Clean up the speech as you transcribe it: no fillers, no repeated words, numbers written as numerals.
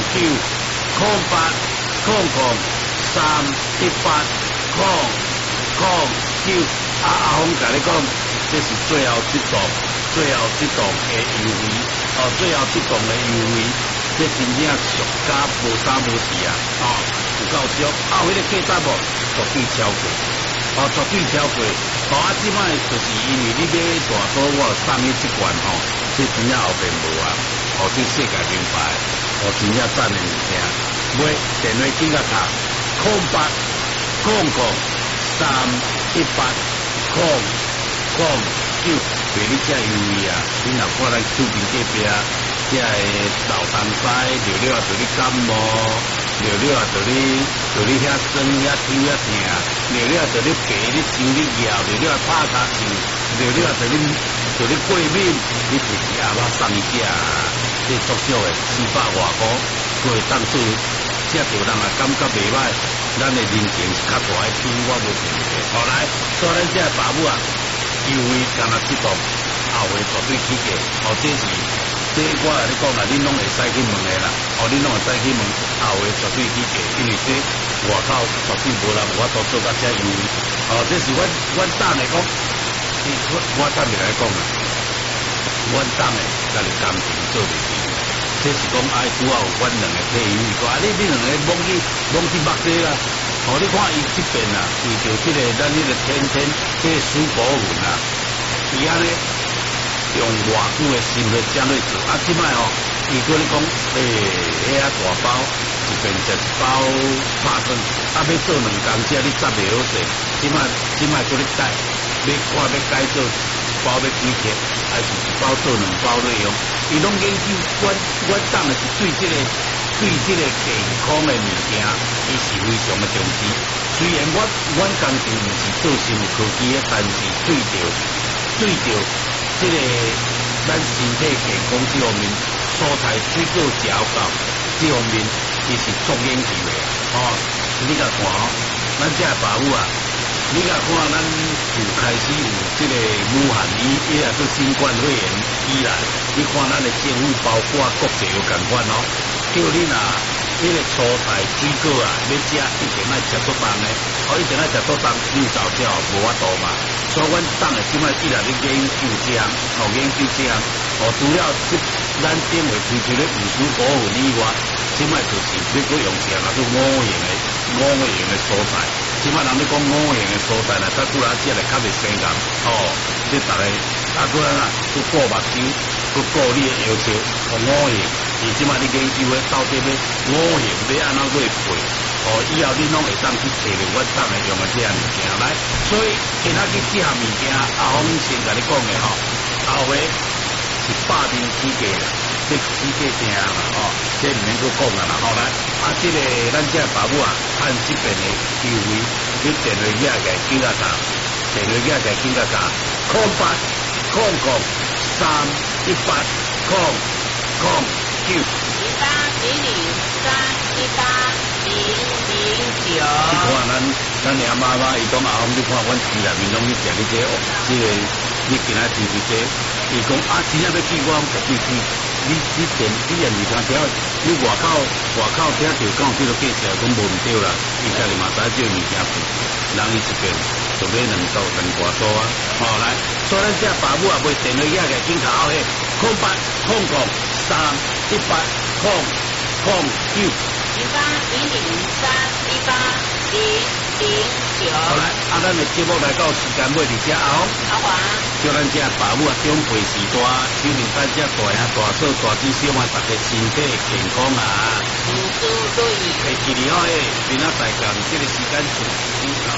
08003809。阿峰甲你讲，这是最后一档的优惠最后一档的优惠，这真正俗家无三无四啊！有够俗，迄个价值无绝对超过，绝对超过。即摆就是因为你买大多，我送你一罐这真正后边无啊！这世界名牌，真正赞的物件。买电话紧甲打08003809，为你遮优惠啊！你若看咱厝边隔壁遮个老东西，聊啊，对你感冒，聊啊，对你遐酸遐抽遐疼，聊啊，对你病你伤你腰，聊啊，拍骹手，聊啊，对你过敏，你就是阿妈送伊遮，这足少的400外块，过当做遮着人也感觉袂歹，咱的人情是较大的比我无骗的。来，所以咱遮爸母啊，优惠干那7档，后回绝对起价。这我甲你讲啦，恁拢会使去问的啦。恁拢会使去问，后回绝对起价，因为这外口绝对无人有法度做到遮优惠。这是阮等的讲，我等下来讲啦。阮等的家己感情做袂起，这是讲爱拄好有阮两个配优惠。你两个懵去目底啦。你看伊这边啊，为着咱这个天这个苏果云啊，伊安尼。用偌久的心血加落做，即摆伊跟你讲，遐大包一边食一包拍算，要做2工只你zap袂好势，即摆跟你改，要改做一包要几克，还是一包做2包内容，伊拢研究，我当的是对这个健康的物件，伊是非常的重视。虽然我工程毋是做生物科技的，但是对着这个咱身体健康这方面，蔬菜水果食到这方面，伊是做研究的。你甲看咱这爸母啊，你甲看咱就开始有这个武汉也做新冠肺炎以来，你看咱的政府包括国际有共款叫你这个蔬菜水果啊，要食一定爱食多重的，一定爱食多重，你早教无法度嘛。所以阮当下即摆一来咧研究这样，除了咱顶回推出咧五蔬果粉以外，即摆就是要搁用这样做五样的蔬菜。即摆人咧讲5样的蔬菜啦，甲古来食来较袂生硬。你逐个古来去顾目睭，去顾你的腰椎，5样。即摆你研究的到底要5样要安怎去配？以后你拢会当去找着我当下用的这样物件来。所以今仔日这项物件，阿峰先甲你讲的后回是100面起价啦，这起价正啦这唔免去讲啦来，这个咱这爸母啊，按这边的优惠，你电话寄个紧甲打08003809。你看咱阿妈伊讲阿峰，你看阮厝内面拢去食你这你今仔吃这，伊讲真正要去我绝对去。你也是听条，你外口听着讲这个价钱，讲无唔对啦。伊家己嘛知这物件贵，人伊一边就买2包2挂多啊。来，所以咱这爸母也袂电话个警察后迄08003809。好来，咱的节目来到时间尾，而且阿华叫咱这爸母长辈时代，希望咱这大兄大嫂大姊小妹大家身体健康啊，万事如意。会记得明仔载讲这个时间。